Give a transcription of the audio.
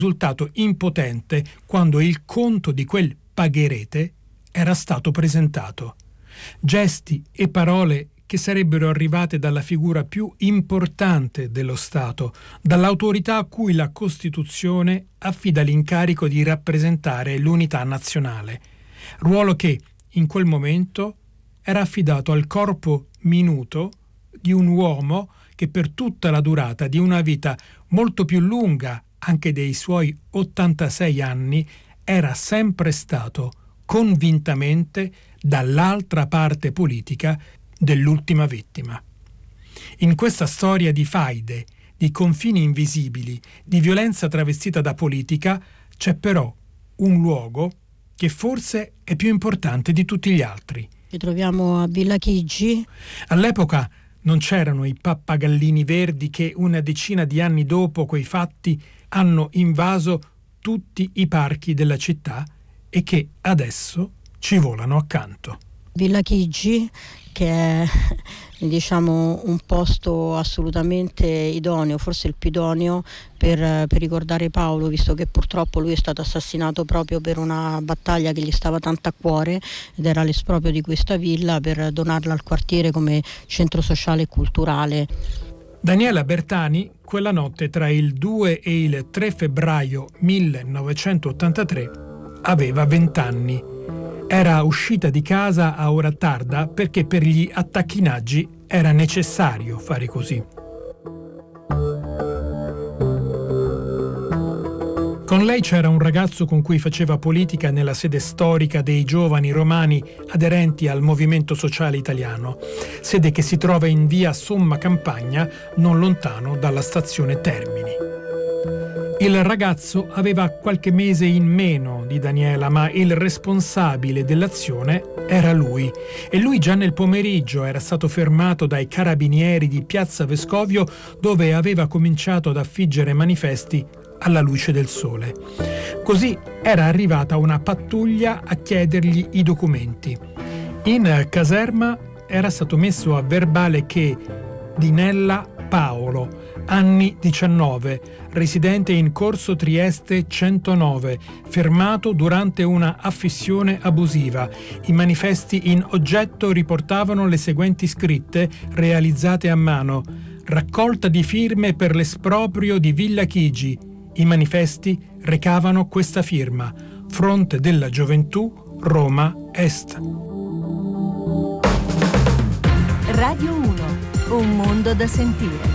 risultato impotente quando il conto di quel pagherete era stato presentato. Gesti e parole che sarebbero arrivate dalla figura più importante dello Stato, dall'autorità a cui la Costituzione affida l'incarico di rappresentare l'unità nazionale, ruolo che in quel momento era affidato al corpo minuto di un uomo che per tutta la durata di una vita molto più lunga anche dei suoi 86 anni era sempre stato convintamente dall'altra parte politica dell'ultima vittima. In questa storia di faide, di confini invisibili, di violenza travestita da politica, c'è però un luogo che forse è più importante di tutti gli altri. Ci troviamo a Villa Chigi. All'epoca non c'erano i pappagallini verdi che una decina di anni dopo quei fatti hanno invaso tutti i parchi della città e che adesso ci volano accanto. Villa Chigi, che è un posto assolutamente idoneo, forse il più idoneo per ricordare Paolo, visto che purtroppo lui è stato assassinato proprio per una battaglia che gli stava tanto a cuore, ed era l'esproprio di questa villa per donarla al quartiere come centro sociale e culturale. Daniela Bertani, quella notte tra il 2 e il 3 febbraio 1983, aveva 20 anni. Era uscita di casa a ora tarda perché per gli attacchinaggi era necessario fare così. Con lei c'era un ragazzo con cui faceva politica nella sede storica dei giovani romani aderenti al Movimento Sociale Italiano, sede che si trova in via Somma Campagna, non lontano dalla stazione Termini. Il ragazzo aveva qualche mese in meno di Daniela, ma il responsabile dell'azione era lui. E lui già nel pomeriggio era stato fermato dai carabinieri di Piazza Vescovio, dove aveva cominciato ad affiggere manifesti alla luce del sole. Così era arrivata una pattuglia a chiedergli i documenti. In caserma era stato messo a verbale che Dinella Paolo, anni 19, residente in Corso Trieste 109, fermato durante una affissione abusiva. I manifesti in oggetto riportavano le seguenti scritte realizzate a mano: raccolta di firme per l'esproprio di Villa Chigi. I manifesti recavano questa firma: Fronte della Gioventù, Roma Est. Radio 1, un mondo da sentire.